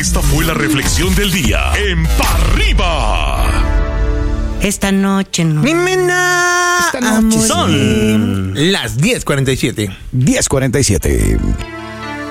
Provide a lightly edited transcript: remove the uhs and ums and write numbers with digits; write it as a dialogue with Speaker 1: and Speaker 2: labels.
Speaker 1: Esta fue la reflexión del día en Pa' Arriba.
Speaker 2: Esta noche no.
Speaker 3: Esta noche son las 10:47.
Speaker 4: 10:47.